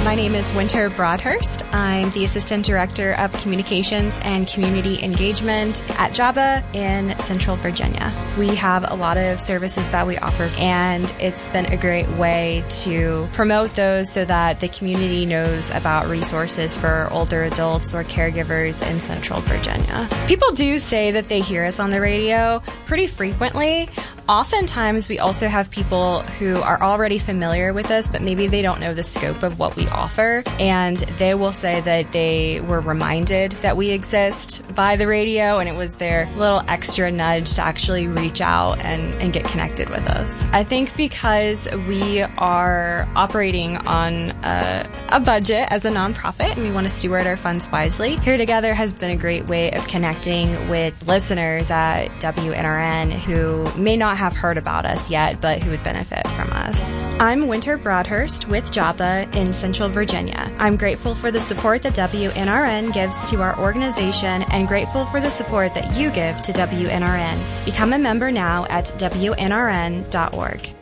My name is Winter Broadhurst. I'm the Assistant Director of Communications and Community Engagement at JABA in Central Virginia. We have a lot of services that we offer, and it's been a great way to promote those so that the community knows about resources for older adults or caregivers in Central Virginia. People do say that they hear us on the radio pretty frequently. Oftentimes, we also have people who are already familiar with us, but maybe they don't know the scope of what we offer, and they will say that they were reminded that we exist by the radio, and it was their little extra nudge to actually reach out and get connected with us. I think because we are operating on a budget as a nonprofit, and we want to steward our funds wisely, Here Together has been a great way of connecting with listeners at WNRN who may not have heard about us yet, but who would benefit from us. I'm Winter Broadhurst with JABA in Central Virginia. I'm grateful for the support that WNRN gives to our organization and grateful for the support that you give to WNRN. Become a member now at WNRN.org.